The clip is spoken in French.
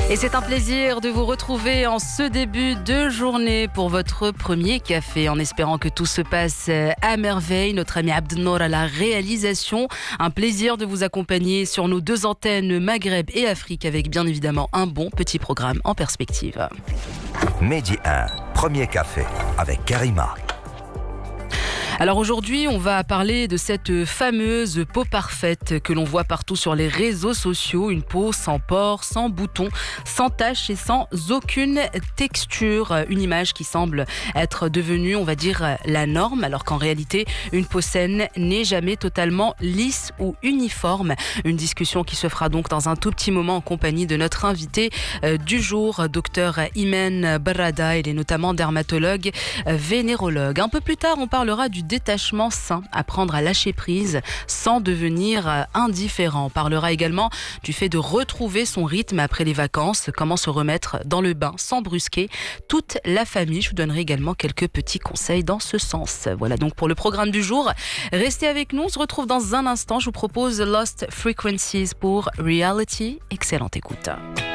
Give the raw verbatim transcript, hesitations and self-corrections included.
Et c'est un plaisir de vous retrouver en ce début de journée pour votre premier café, en espérant que tout se passe à merveille. Notre ami Abdelnour à la réalisation. Un plaisir de vous accompagner sur nos deux antennes Maghreb et Afrique, avec bien évidemment un bon petit programme en perspective. Midi un, premier café avec Karima. Alors aujourd'hui, on va parler de cette fameuse peau parfaite que l'on voit partout sur les réseaux sociaux. Une peau sans pores, sans boutons, sans taches et sans aucune texture. Une image qui semble être devenue, on va dire, la norme, alors qu'en réalité, une peau saine n'est jamais totalement lisse ou uniforme. Une discussion qui se fera donc dans un tout petit moment en compagnie de notre invité du jour, docteur Imen Barada. Il est notamment dermatologue, vénérologue. Un peu plus tard, on parlera du détachement sain, apprendre à lâcher prise sans devenir indifférent. On parlera également du fait de retrouver son rythme après les vacances, comment se remettre dans le bain sans brusquer toute la famille. Je vous donnerai également quelques petits conseils dans ce sens. Voilà donc pour le programme du jour. Restez avec nous, on se retrouve dans un instant. Je vous propose Lost Frequencies pour Reality. Excellente écoute.